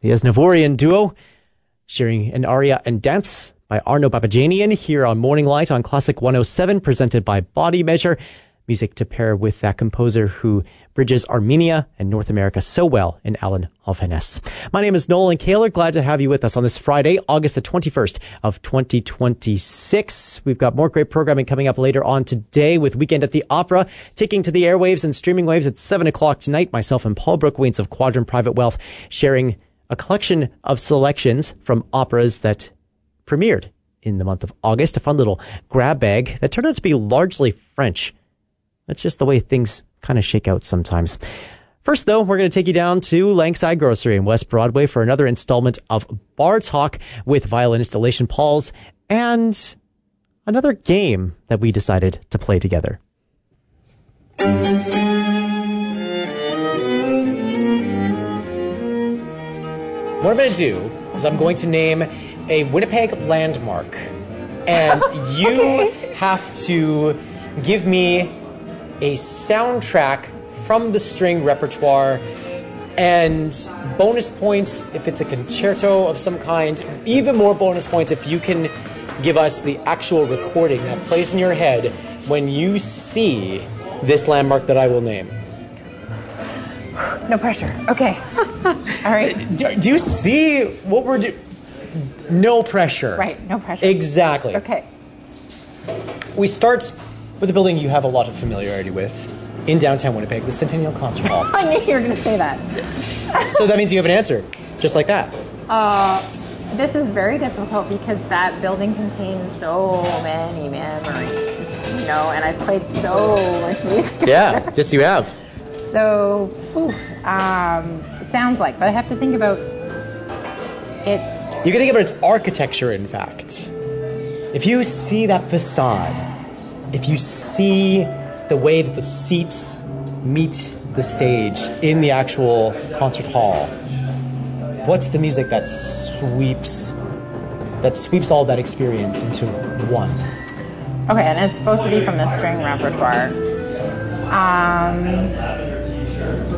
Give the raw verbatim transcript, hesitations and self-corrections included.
The Asnavorian duo, sharing an aria and dance by Arno Babajanian here on Morning Light on Classic one oh seven, presented by Body Measure. Music to pair with that composer who bridges Armenia and North America so well in Alan Hovhannes. My name is Nolan Kaler. Glad to have you with us on this Friday, August the twenty-first of twenty twenty-six. We've got more great programming coming up later on today with Weekend at the Opera, taking to the airwaves and streaming waves at seven o'clock tonight. Myself and Paul Brookwains of Quadrant Private Wealth sharing a collection of selections from operas that premiered in the month of August. A fun little grab bag that turned out to be largely French. That's just the way things kind of shake out sometimes. First, though, we're going to take you down to Langside Grocery in West Broadway for another installment of Bar Talk with violinist Elation Pauls and another game that we decided to play together. What I'm going to do is I'm going to name a Winnipeg landmark, and you okay. have to give me a soundtrack from the string repertoire, and bonus points if it's a concerto of some kind. Even more bonus points if you can give us the actual recording that plays in your head when you see this landmark that I will name. No pressure. Okay. All right. Do, do you see what we're doing? No pressure. Right, no pressure. Exactly. Okay. We start with a building you have a lot of familiarity with in downtown Winnipeg, the Centennial Concert Hall. I knew you were going to say that. So that means you have an answer, just like that. Uh, this is very difficult because that building contains so many memories, you know, and I've played so much music. Yeah, yes you have. So, whew, um, it sounds like, but I have to think about its... You can think about its architecture, in fact. If you see that facade, if you see the way that the seats meet the stage in the actual concert hall, what's the music that sweeps that sweeps all that experience into one? Okay, and it's supposed to be from the string repertoire. Um,